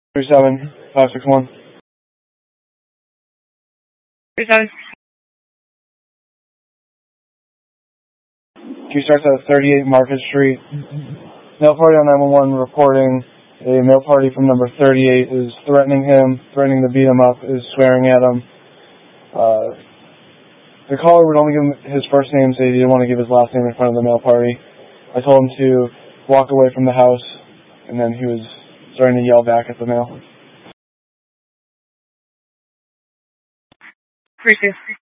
37561. 37. Q starts at 38 Market Street. Mail party on 911 reporting a mail party from number 38 is threatening him, threatening to beat him up, is swearing at him. The caller would only give him his first name, so he didn't want to give his last name in front of the mail party. I told him to walk away from the house, and then he was starting to yell back at the mail. 32.